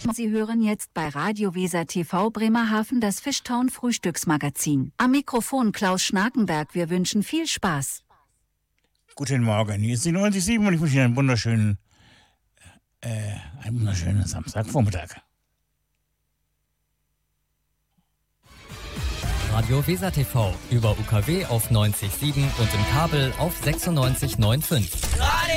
Sie hören jetzt bei Radio Weser TV Bremerhaven das Fishtown Frühstücksmagazin. Am Mikrofon Klaus Schnakenberg. Wir wünschen viel Spaß. Guten Morgen, hier ist die 97 und ich wünsche Ihnen einen wunderschönen Samstagvormittag. Radio Weser TV über UKW auf 90.7 und im Kabel auf 96.9.5. Radio